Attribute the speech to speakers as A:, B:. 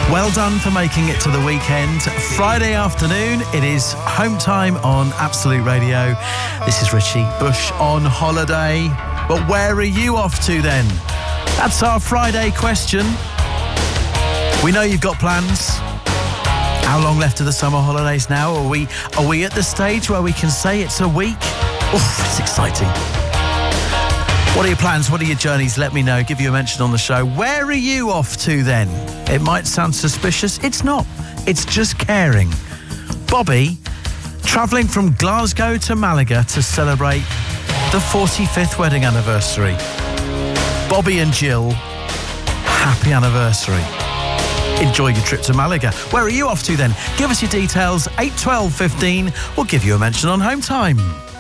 A: Well done for making it to the weekend. Friday afternoon, it is home time on Absolute Radio. This is Richie Bush on holiday. But where are you off to then? That's our Friday question. We know you've got plans. How long left of the summer holidays now? Are we at the stage where we can say it's a week? Oof, it's exciting. What are your plans? What are your journeys? Let me know. Give you a mention on the show. Where are you off to then? It might sound suspicious. It's not. It's just caring. Bobby, travelling from Glasgow to Malaga to celebrate the 45th wedding anniversary. Bobby and Jill, happy anniversary. Enjoy your trip to Malaga. Where are you off to then? Give us your details, 8 12 15. We'll give you a mention on Home Time.